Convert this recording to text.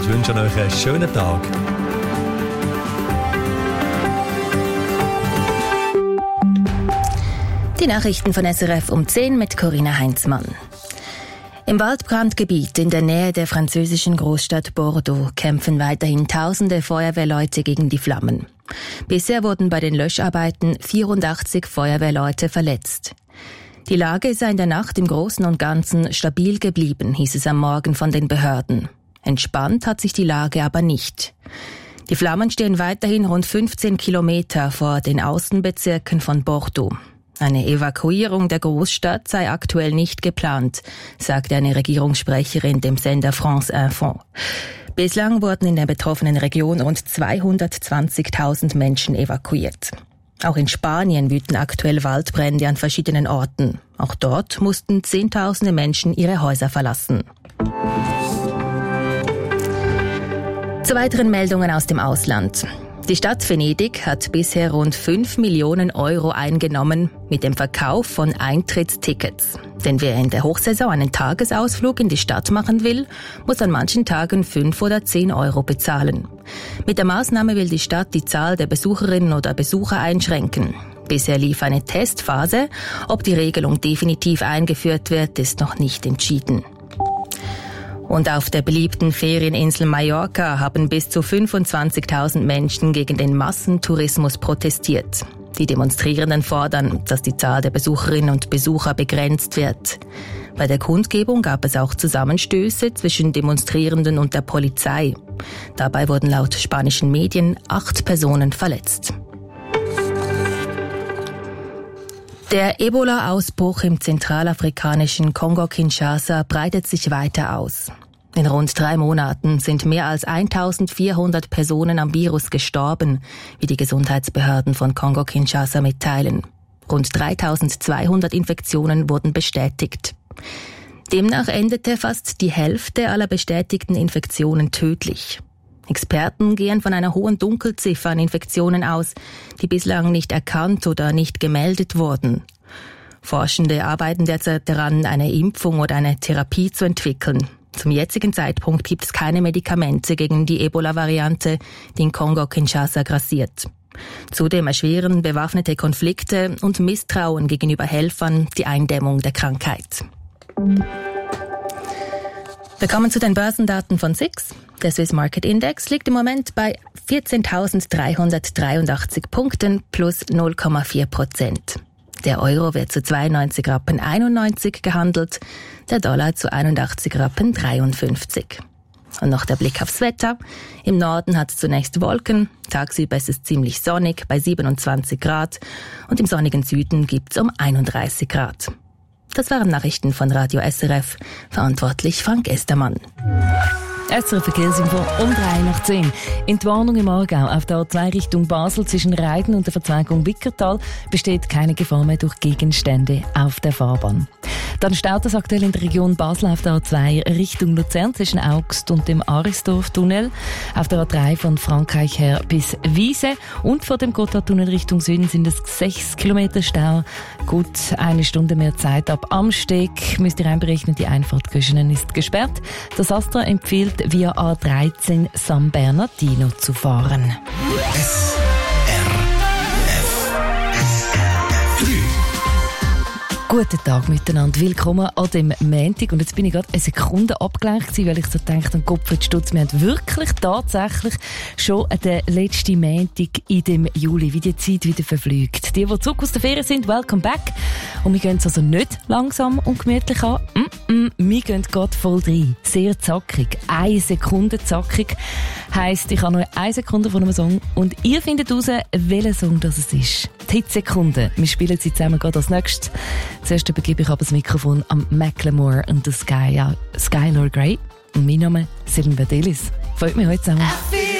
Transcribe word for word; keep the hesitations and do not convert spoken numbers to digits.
und wünsche euch einen schönen Tag. Die Nachrichten von S R F um zehn mit Corinna Heinzmann. Im Waldbrandgebiet in der Nähe der französischen Großstadt Bordeaux kämpfen weiterhin tausende Feuerwehrleute gegen die Flammen. Bisher wurden bei den Löscharbeiten vierundachtzig Feuerwehrleute verletzt. Die Lage sei in der Nacht im Großen und Ganzen stabil geblieben, hieß es am Morgen von den Behörden. Entspannt hat sich die Lage aber nicht. Die Flammen stehen weiterhin rund fünfzehn Kilometer vor den Außenbezirken von Bordeaux. Eine Evakuierung der Großstadt sei aktuell nicht geplant, sagte eine Regierungssprecherin dem Sender France Info. Bislang wurden in der betroffenen Region rund zweihundertzwanzigtausend Menschen evakuiert. Auch in Spanien wüten aktuell Waldbrände an verschiedenen Orten. Auch dort mussten Zehntausende Menschen ihre Häuser verlassen. Zu weiteren Meldungen aus dem Ausland. Die Stadt Venedig hat bisher rund fünf Millionen Euro eingenommen mit dem Verkauf von Eintrittstickets. Denn wer in der Hochsaison einen Tagesausflug in die Stadt machen will, muss an manchen Tagen fünf oder zehn Euro bezahlen. Mit der Maßnahme will die Stadt die Zahl der Besucherinnen oder Besucher einschränken. Bisher lief eine Testphase. Ob die Regelung definitiv eingeführt wird, ist noch nicht entschieden. Und auf der beliebten Ferieninsel Mallorca haben bis zu fünfundzwanzigtausend Menschen gegen den Massentourismus protestiert. Die Demonstrierenden fordern, dass die Zahl der Besucherinnen und Besucher begrenzt wird. Bei der Kundgebung gab es auch Zusammenstöße zwischen Demonstrierenden und der Polizei. Dabei wurden laut spanischen Medien acht Personen verletzt. Der Ebola-Ausbruch im zentralafrikanischen Kongo-Kinshasa breitet sich weiter aus. In rund drei Monaten sind mehr als eintausendvierhundert Personen am Virus gestorben, wie die Gesundheitsbehörden von Kongo-Kinshasa mitteilen. Rund dreitausendzweihundert Infektionen wurden bestätigt. Demnach endete fast die Hälfte aller bestätigten Infektionen tödlich. Experten gehen von einer hohen Dunkelziffer an Infektionen aus, die bislang nicht erkannt oder nicht gemeldet wurden. Forschende arbeiten derzeit daran, eine Impfung oder eine Therapie zu entwickeln. Zum jetzigen Zeitpunkt gibt es keine Medikamente gegen die Ebola-Variante, die in Kongo-Kinshasa grassiert. Zudem erschweren bewaffnete Konflikte und Misstrauen gegenüber Helfern die Eindämmung der Krankheit. Wir kommen zu den Börsendaten von S I X. Der Swiss Market Index liegt im Moment bei vierzehntausenddreihundertdreiundachtzig Punkten plus null Komma vier Prozent. Der Euro wird zu zweiundneunzig Rappen einundneunzig gehandelt, der Dollar zu einundachtzig Rappen dreiundfünfzig. Und noch der Blick aufs Wetter. Im Norden hat es zunächst Wolken, tagsüber ist es ziemlich sonnig bei siebenundzwanzig Grad und im sonnigen Süden gibt's um einunddreißig Grad. Das waren Nachrichten von Radio S R F, verantwortlich Frank Estermann. S R F Verkehrsinfo um drei nach zehn. In die Warnung im Aargau auf der A zwei Richtung Basel zwischen Reiden und der Verzweigung Wickertal besteht keine Gefahr mehr durch Gegenstände auf der Fahrbahn. Dann staut es aktuell in der Region Basel auf der A zwei Richtung Luzern zwischen Augst und dem Arisdorf-Tunnel, auf der A drei von Frankreich her bis Wiese und vor dem Gotthardtunnel Richtung Süden sind es sechs Kilometer Stau. Gut eine Stunde mehr Zeit ab Amsteg müsst ihr einberechnen, die Einfahrt Göschenen ist gesperrt. Das Astra empfiehlt via A dreizehn San Bernardino zu fahren. S R F drei. Guten Tag miteinander, willkommen an dem Montag. Und jetzt bin ich gerade eine Sekunde abgelenkt gewesen, weil ich so dachte, Kopf und Stutz, wir haben wirklich tatsächlich schon den letzten Montag in dem Juli, wie die Zeit wieder verfliegt. Die, die zurück aus der Ferien sind, welcome back. Und wir gehen es also nicht langsam und gemütlich an. Mm -mm, wir gehen gerade voll rein. Sehr zackig. Eine Sekunde zackig. Heisst, ich habe noch eine Sekunde von einem Song und ihr findet heraus, welcher Song das ist. Die Hitsekunde. Wir spielen sie zusammen gerade als nächstes. Zuerst übergebe ich aber das Mikrofon an Macklemore und Sky, ja, Skylar Grey. Und mein Name ist Sylvain Badelis. Freut mich heute zusammen.